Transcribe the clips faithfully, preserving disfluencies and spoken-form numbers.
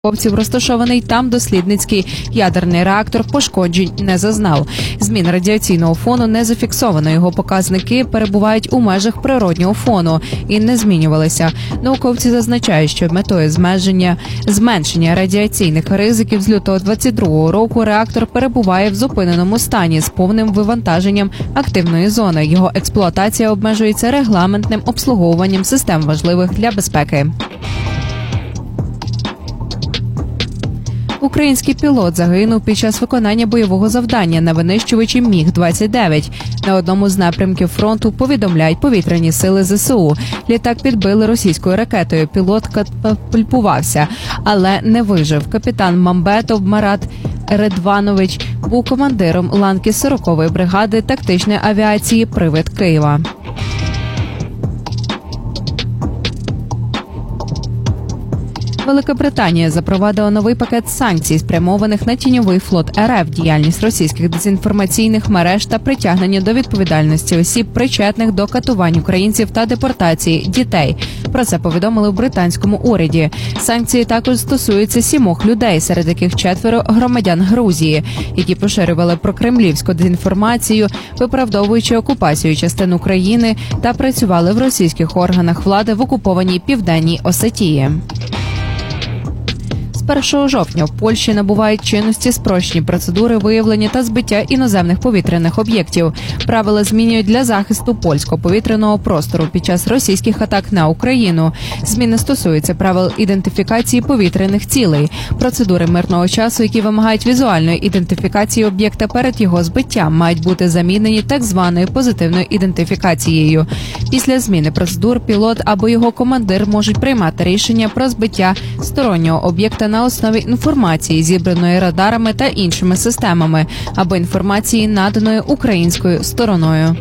Науковців розташований там дослідницький ядерний реактор пошкоджень не зазнав. Змін радіаційного фону не зафіксовано. Його показники перебувають у межах природнього фону і не змінювалися. Науковці зазначають, що метою зменшення, зменшення радіаційних ризиків з лютого двадцять другого року реактор перебуває в зупиненому стані з повним вивантаженням активної зони. Його експлуатація обмежується регламентним обслуговуванням систем важливих для безпеки. Український пілот загинув під час виконання бойового завдання на винищувачі Міг двадцять дев'ять. На одному з напрямків фронту, повідомляють повітряні сили зе се у. Літак підбили російською ракетою. Пілот катапультувався, але не вижив. Капітан Мамбетов Марат Редванович був командиром ланки сорокової бригади тактичної авіації «Привид» Києва. Велика Британія запровадила новий пакет санкцій, спрямованих на тіньовий флот ер еф, діяльність російських дезінформаційних мереж та притягнення до відповідальності осіб, причетних до катувань українців та депортації дітей. Про це повідомили в британському уряді. Санкції також стосуються сімох людей, серед яких четверо громадян Грузії, які поширювали прокремлівську дезінформацію, виправдовуючи окупацію частин України та працювали в російських органах влади в окупованій Південній Осетії. З першого жовтня в Польщі набувають чинності спрощені процедури виявлення та збиття іноземних повітряних об'єктів. Правила змінюють для захисту польського повітряного простору під час російських атак на Україну. Зміни стосуються правил ідентифікації повітряних цілей. Процедури мирного часу, які вимагають візуальної ідентифікації об'єкта перед його збиттям, мають бути замінені так званою позитивною ідентифікацією. Після зміни процедур пілот або його командир можуть приймати рішення про збиття стороннього об'єкта на основі інформації, зібраної радарами та іншими системами, або інформації, наданої українською стороною.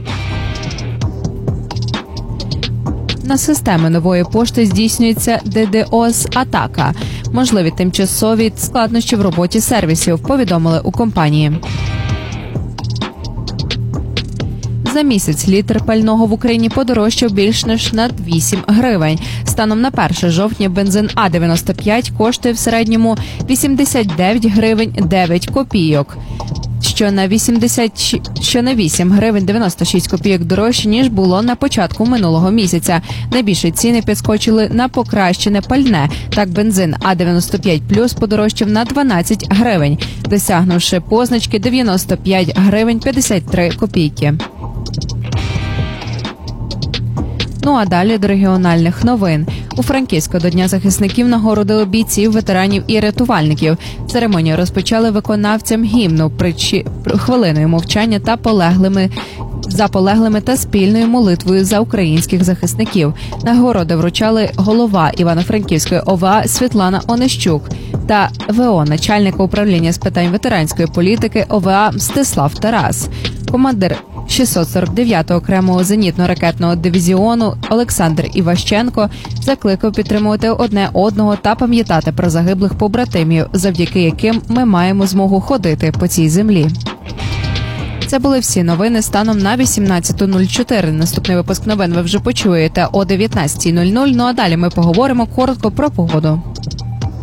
На системи нової пошти здійснюється де де ос-атака. Можливі тимчасові складнощі в роботі сервісів, повідомили у компанії. За місяць літр пального в Україні подорожчав більш ніж на вісім гривень. Станом на перше жовтня бензин А дев'яносто п'ять коштує в середньому вісімдесят дев'ять гривень дев'ять копійок, що на вісімдесят, що на вісім гривень дев'яносто шість копійок дорожче, ніж було на початку минулого місяця. Найбільше ціни підскочили на покращене пальне. Так, бензин А дев'яносто п'ять плюс подорожчав на дванадцять гривень, досягнувши позначки дев'яносто п'ять гривень п'ятдесят три копійки. Ну а далі до регіональних новин. У Франківську до Дня захисників нагородили бійців, ветеранів і рятувальників. Церемонію розпочали виконавцям гімну, причі... хвилиною мовчання та полеглими за полеглими та спільною молитвою за українських захисників. Нагороди вручали голова Івано-Франківської о ве а Світлана Онищук та ве о начальника управління з питань ветеранської політики о ве а Мстислав Тарас. Командир шістсот сорок дев'ятого окремого зенітно-ракетного дивізіону Олександр Іващенко закликав підтримувати одне одного та пам'ятати про загиблих побратимів, завдяки яким ми маємо змогу ходити по цій землі. Це були всі новини станом на вісімнадцята нуль чотири. Наступний випуск новин ви вже почуєте о дев'ятнадцятій нуль нуль. Ну а далі ми поговоримо коротко про погоду.